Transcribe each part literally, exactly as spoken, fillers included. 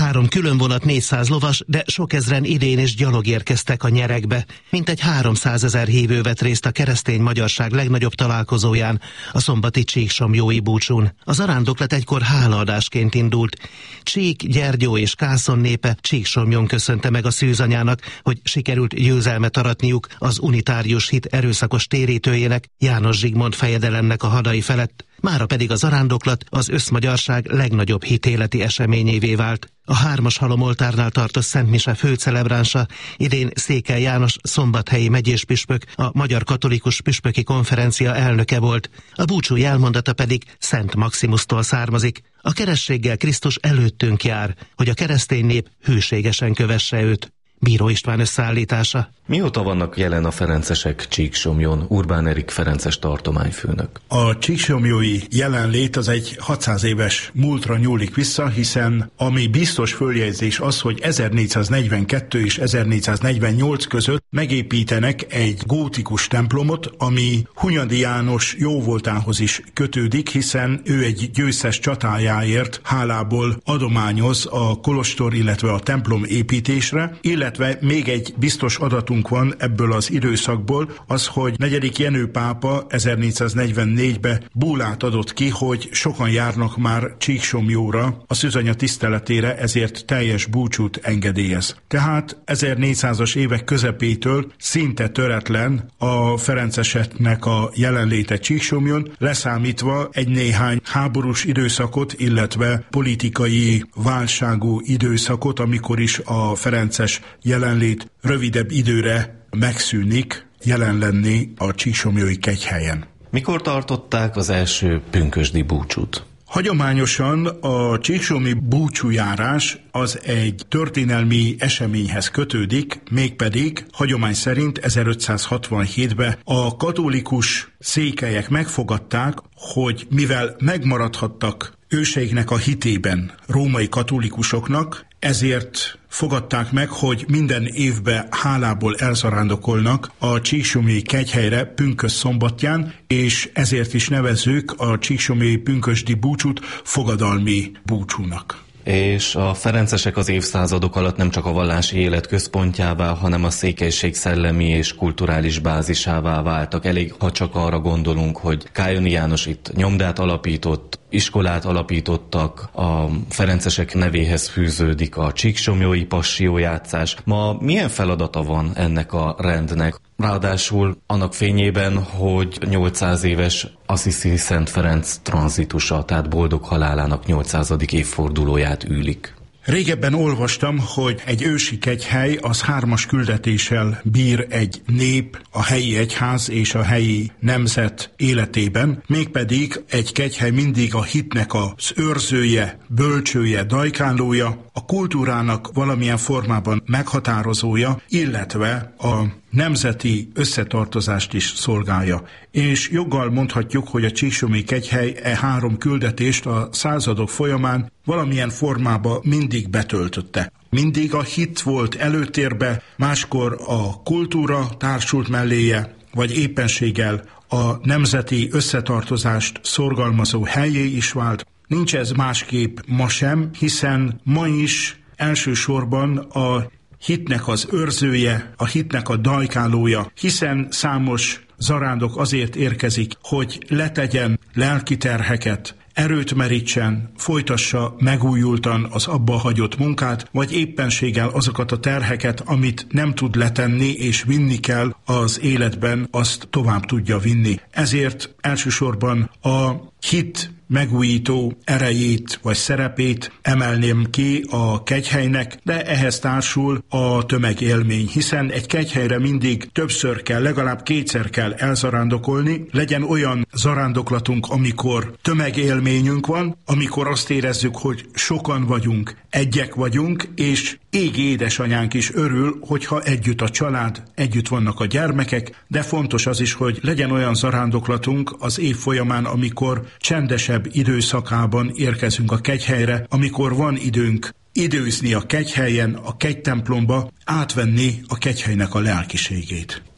Három különvonat, négyszáz lovas, de sok ezren idén is gyalog érkeztek a nyeregbe. Mintegy háromszázezer hívő vett részt a keresztény magyarság legnagyobb találkozóján, a szombati csíksomjói búcsún. A zarándoklat egykor hálaadásként indult. Csík, Gyergyó és Kászon népe Csíksomjon köszönte meg a szűzanyának, hogy sikerült győzelmet aratniuk az unitárius hit erőszakos térítőjének, János Zsigmond fejedelemnek a hadai felett. Mára pedig a zarándoklat az összmagyarság legnagyobb hitéleti eseményévé vált. A Hármas Halomoltárnál tartott Szent Mise főcelebránsa idén Székely János szombathelyi megyéspüspök, a Magyar Katolikus Püspöki Konferencia elnöke volt. A búcsú jelmondata pedig Szent Maximusztól származik. A kerességgel Krisztus előttünk jár, hogy a keresztény nép hűségesen kövesse őt. Bíró István összeállítása. Mióta vannak jelen a ferencesek Csíksomjon? Urbán Erik ferences tartományfőnök. A csíksomjói jelenlét az egy hatszáz éves múltra nyúlik vissza, hiszen ami biztos följegyzés az, hogy ezernégyszáznegyvenkettő és ezernégyszáznegyvennyolc között megépítenek egy gótikus templomot, ami Hunyadi János jóvoltához is kötődik, hiszen ő egy győztes csatájáért hálából adományoz a kolostor, illetve a templom építésre, illetve még egy biztos adatunk van ebből az időszakból, az, hogy negyedik Jenő pápa ezernégyszáznegyvennégyben búlát adott ki, hogy sokan járnak már Csíksomjóra a szűzanya tiszteletére, ezért teljes búcsút engedélyez. Tehát ezernégyszázas évek közepétől szinte töretlen a ferenceseknek a jelenléte Csíksomjon, leszámítva egy néhány háborús időszakot, illetve politikai válságú időszakot, amikor is a ferences jelenlét rövidebb időre megszűnik jelen lenni a csíksomjói kegyhelyen. Mikor tartották az első pünkösdi búcsút? Hagyományosan a csíksomi búcsújárás az egy történelmi eseményhez kötődik, mégpedig hagyomány szerint ezerötszázhatvanhétben a katolikus székelyek megfogadták, hogy mivel megmaradhattak őseiknek a hitében, római katolikusoknak, ezért fogadták meg, hogy minden évben hálából elzarándokolnak a csíksomjói kegyhelyre pünkösd szombatján, és ezért is nevezzük a csíksomjói pünkösdi búcsút fogadalmi búcsúnak. És a ferencesek az évszázadok alatt nem csak a vallási élet központjává, hanem a székelység szellemi és kulturális bázisává váltak. Elég, ha csak arra gondolunk, hogy Kályoni János itt nyomdát alapított, iskolát alapítottak, a ferencesek nevéhez fűződik a csíksomjói passió-játszás. Ma milyen feladata van ennek a rendnek? Ráadásul annak fényében, hogy nyolcszáz éves Assisi Szent Ferenc tranzitusa, tehát boldog halálának nyolcszázadik évfordulóját ülik. Régebben olvastam, hogy egy ősi kegyhely az hármas küldetéssel bír egy nép, a helyi egyház és a helyi nemzet életében, mégpedig egy kegyhely mindig a hitnek az őrzője, bölcsője, dajkálója, a kultúrának valamilyen formában meghatározója, illetve a nemzeti összetartozást is szolgálja. És joggal mondhatjuk, hogy a csíksomjói kegyhely e három küldetést a századok folyamán valamilyen formában mindig betöltötte. Mindig a hit volt előtérbe, máskor a kultúra társult melléje, vagy éppenséggel a nemzeti összetartozást szorgalmazó helyé is vált. Nincs ez másképp ma sem, hiszen ma is elsősorban a hitnek az őrzője, a hitnek a dajkálója, hiszen számos zarándok azért érkezik, hogy letegyen lelki terheket, erőt merítsen, folytassa megújultan az abba hagyott munkát, vagy éppenséggel azokat a terheket, amit nem tud letenni és vinni kell az életben, azt tovább tudja vinni. Ezért elsősorban a hit megújító erejét vagy szerepét emelném ki a kegyhelynek, de ehhez társul a tömegélmény, hiszen egy kegyhelyre mindig többször kell, legalább kétszer kell elzarándokolni, legyen olyan zarándoklatunk, amikor tömegélményünk van, amikor azt érezzük, hogy sokan vagyunk, egyek vagyunk, és égi édesanyánk is örül, hogyha együtt a család, együtt vannak a gyermekek, de fontos az is, hogy legyen olyan zarándoklatunk az év folyamán, amikor csendesebb időszakában érkezünk a kegyhelyre, amikor van időnk időzni a kegyhelyen, a kegytemplomba, átvenni a kegyhelynek a lelkiségét.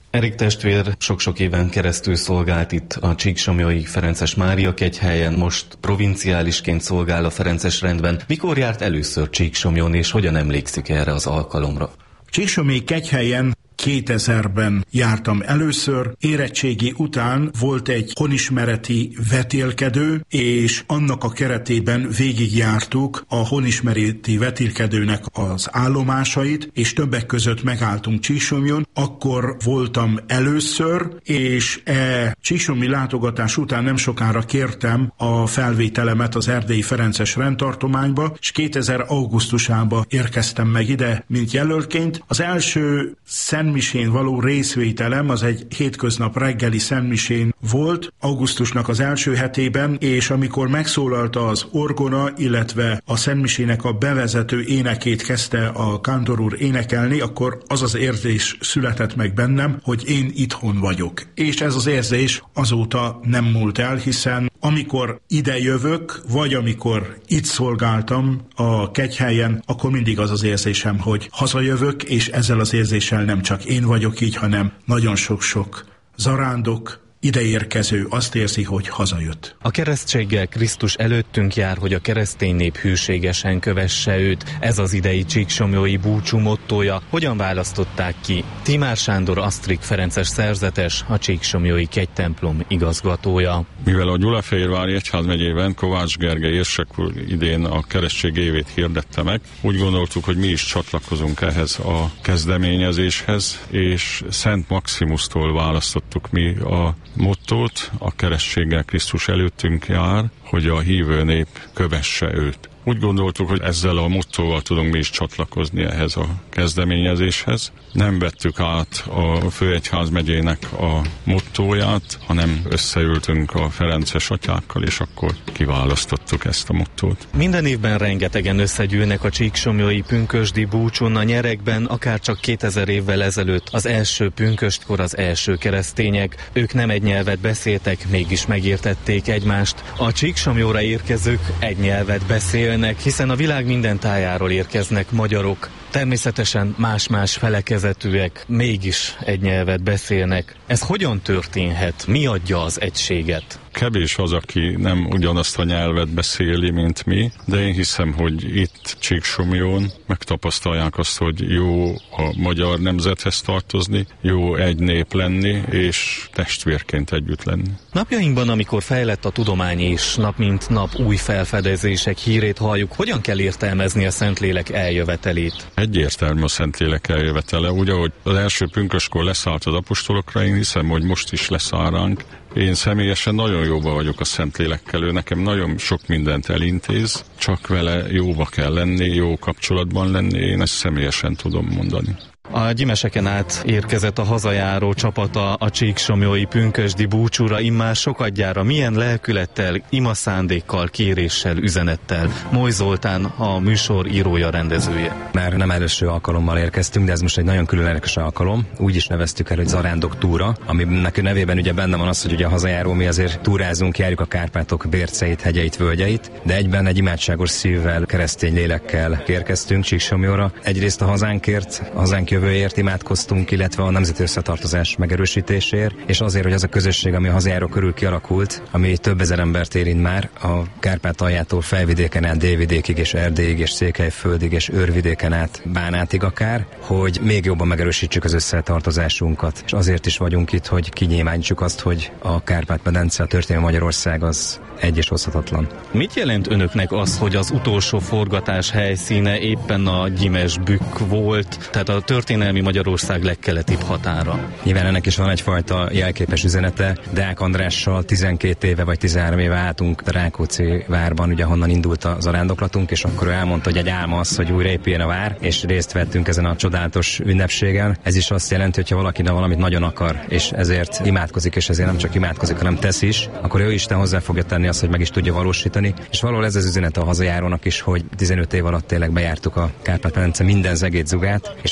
Erik testvér sok-sok éven keresztül szolgált itt a Csíksomlyói Ferences Mária kegyhelyen, most provinciálisként szolgál a Ferences rendben. Mikor járt először Csíksomlyón, és hogyan emlékszik erre az alkalomra? Csíksomlyói kegyhelyen kétezerben jártam először. Érettségi után volt egy honismereti vetélkedő, és annak a keretében végigjártuk a honismereti vetélkedőnek az állomásait, és többek között megálltunk Csíksomlyon. Akkor voltam először, és e csíksomlyi látogatás után nem sokára kértem a felvételemet az Erdélyi Ferences rendtartományba, és kétezer augusztusában érkeztem meg ide, mint jelöltként. Az első szentmisén való részvételem az egy hétköznap reggeli szentmisén volt, augusztusnak az első hetében, és amikor megszólalta az orgona, illetve a szentmisének a bevezető énekét kezdte a kántor úr énekelni, akkor az az érzés született meg bennem, hogy én itthon vagyok. És ez az érzés azóta nem múlt el, hiszen amikor ide jövök, vagy amikor itt szolgáltam a kegyhelyen, akkor mindig az az érzésem, hogy hazajövök, és ezzel az érzéssel nem csak én vagyok így, hanem nagyon sok-sok zarándok, ideérkező azt érzi, hogy hazajött. A keresztséggel Krisztus előttünk jár, hogy a keresztény nép hűségesen kövesse őt. Ez az idei csíksomlyói búcsú mottója. Hogyan választották ki? Timár Sándor Asztrik ferences szerzetes, a Csíksomlyói kegytemplom igazgatója. Mivel a Gyulafehérvári egyházmegyében Kovács Gergely érsek úr idén a keresztség évét hirdette meg, úgy gondoltuk, hogy mi is csatlakozunk ehhez a kezdeményezéshez, és Szent Maximusztól választottuk mi a mottót, a keresztséggel Krisztus előttünk jár, hogy a hívő nép kövesse őt. Úgy gondoltuk, hogy ezzel a mottóval tudunk mi is csatlakozni ehhez a kezdeményezéshez. Nem vettük át a főegyházmegyének a mottóját, hanem összeültünk a ferences atyákkal, és akkor kiválasztottuk ezt a mottót. Minden évben rengetegen összegyűlnek a csíksomlyói pünkösdi búcsún a nyerekben, akár csak kétezer évvel ezelőtt az első pünköstkor az első keresztények. Ők nem egy nyelvet beszéltek, mégis megértették egymást. A Csíksomlyóra érkezők egy nyelvet beszélnek, hiszen a világ minden tájáról érkeznek magyarok. Természetesen más-más felekezetűek, mégis egy nyelvet beszélnek. Ez hogyan történhet? Mi adja az egységet? Kevés az, aki nem ugyanazt a nyelvet beszéli, mint mi, de én hiszem, hogy itt Csíksomlyón megtapasztalják azt, hogy jó a magyar nemzethez tartozni, jó egy nép lenni, és testvérként együtt lenni. Napjainkban, amikor fejlett a tudomány és nap mint nap új felfedezések hírét halljuk, hogyan kell értelmezni a Szentlélek eljövetelét? Egyértelmű a Szentlélek eljövetele. Úgy, ahogy az első pünköstkor leszállt az apostolokra, én hiszem, hogy most is leszáll ránk. Én személyesen nagyon jóba vagyok a Szentlélekkel, ő nekem nagyon sok mindent elintéz, csak vele jóba kell lenni, jó kapcsolatban lenni, én ezt személyesen tudom mondani. A gyimeseken át érkezett a hazajáró csapata a csíksomlyói pünkösdi búcsúra, immár sokadjára milyen lelkülettel, ima szándékkal, kéréssel, üzenettel. Moly Zoltán, a műsor írója, rendezője. Már nem először alkalommal érkeztünk, de ez most egy nagyon különleges alkalom. Úgy is neveztük el, hogy Zarándok túra, aminek nevében ugye benne van az, hogy ugye a hazajáró mi azért túrázunk, járjuk a Kárpátok bérceit, hegyeit, völgyeit, de egyben egy imádságos szívvel, keresztény lélekkel érkeztünk Csíksomlyóra. Egyrészt a hazánkért, a hazánk jövőért imádkoztunk, illetve a nemzeti összetartozás megerősítésért, és azért, hogy az a közösség, ami a hazajáró körül kialakult, ami több ezer embert érint már, a Kárpátaljától Felvidéken át Délvidékig és Erdélyig és Székelyföldig és Őrvidéken át Bánátig akár, hogy még jobban megerősítsük az összetartozásunkat. És azért is vagyunk itt, hogy kinyilvánítsuk azt, hogy a Kárpát-medence, a történelmi Magyarország az egy és oszthatatlan. Mit jelent önöknek az, hogy az utolsó forgatás helyszíne éppen a Gyimesbükk volt, tehát a történelmi Magyarország legkeletibb határa? Nyilván ennek is van egyfajta jelképes üzenete. Deák Andrással tizenkét éve vagy tizenhárom éve álltunk a Rákóczi várban, ugye honnan indult a zarándoklatunk, és akkor ő elmondta, hogy egy álma az, hogy újra épüljön a vár, és részt vettünk ezen a csodálatos ünnepségen. Ez is azt jelenti, hogy ha valaki valamit nagyon akar, és ezért imádkozik, és ezért nem csak imádkozik, hanem tesz is, akkor ő Isten hozzá fogja tenni azt, hogy meg is tudja valósítani. És valahol ez az üzenet a hazajárónak is, hogy tizenöt év alatt tényleg bejártuk a Kárpát-medence minden zegét zugát, és azt gondoltuk,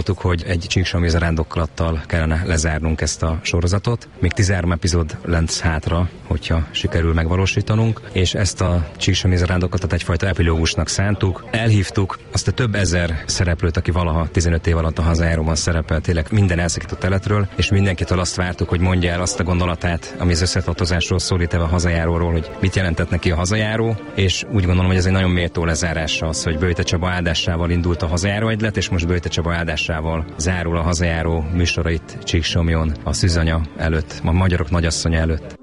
gondoltuk, hogy egy csíksomlyói zarándokolattal kellene lezárnunk ezt a sorozatot. Még tizenhárom epizód lesz hátra, hogyha sikerül megvalósítanunk, és ezt a csíksomlyói zarándoklatot egyfajta epilógusnak szántuk. Elhívtuk azt a több ezer szereplőt, aki valaha tizenöt év alatt a Hazajáróban szerepel, tényleg minden elszakított teletről, és mindenkitől azt vártuk, hogy mondja el azt a gondolatát, ami az összetartozásról szól, itt a Hazajáróról, hogy mit jelentett neki a Hazajáró, és úgy gondolom, hogy ez egy nagyon méltó lezárása az, hogy Böjte Csaba áldásával indult a Hazajáró egylet, és most Böjte Csaba áldásával zárul a Hazajáró műsorait Csíksomlyón a Szűzanya előtt, a magyarok nagyasszonya előtt.